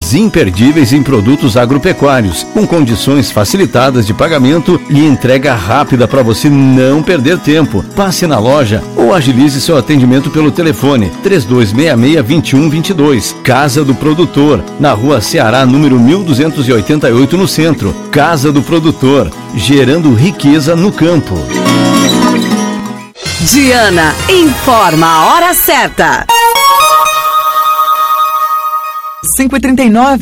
imperdíveis em produtos agropecuários, com condições facilitadas de pagamento e entrega rápida para você não perder tempo. Passe na loja ou agilize seu atendimento pelo telefone 3266-2122. Casa do Produtor, na Rua Ceará, número 1288, no centro. Casa do Produtor, gerando riqueza no campo. Diana informa a hora certa. 5h39.